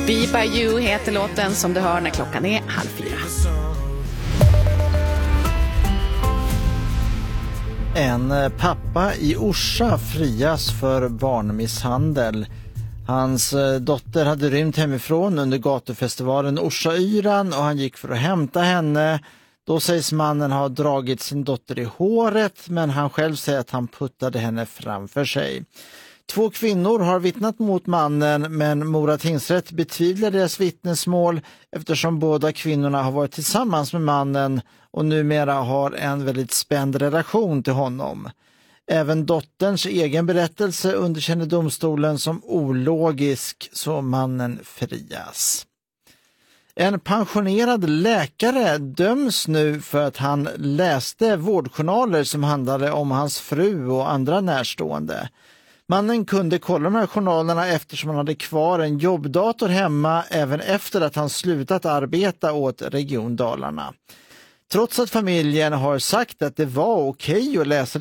Be By You heter låten som du hör när klockan är 3:30. En pappa i Orsa frias för barnmisshandel. Hans dotter hade rymt hemifrån under gatufestivalen Orsa-yran och han gick för att hämta henne. Då sägs mannen ha dragit sin dotter i håret, men han själv säger att han puttade henne framför sig. 2 kvinnor har vittnat mot mannen, men Mora tingsrätt betvivlar deras vittnesmål eftersom båda kvinnorna har varit tillsammans med mannen och numera har en väldigt spänd relation till honom. Även dotterns egen berättelse underkänner domstolen som ologisk, så mannen frias. En pensionerad läkare döms nu för att han läste vårdjournaler som handlade om hans fru och andra närstående. Mannen kunde kolla de här journalerna eftersom han hade kvar en jobbdator hemma även efter att han slutat arbeta åt Region Dalarna. Trots att familjen har sagt att det var okej att läsa